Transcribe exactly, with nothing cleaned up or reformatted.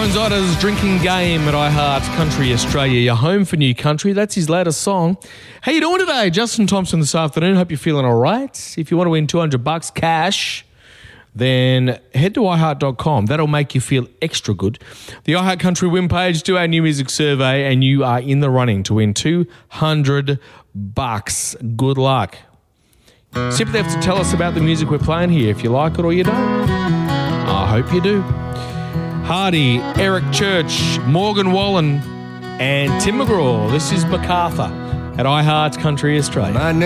Warren Ziders Drinking Game at iHeart Country Australia. Your home for new country. That's his latest song. How you doing today? Justin Thompson this afternoon. Hope you're feeling all right. If you want to win two hundred bucks cash, then head to i heart dot com. That'll make you feel extra good. The iHeart Country win page, do our new music survey, and you are in the running to win two hundred bucks. Good luck. Simply have to tell us about the music we're playing here, if you like it or you don't. I hope you do. Hardy, Eric Church, Morgan Wallen, and Tim McGraw. This is MacArthur at iHeart Country Australia.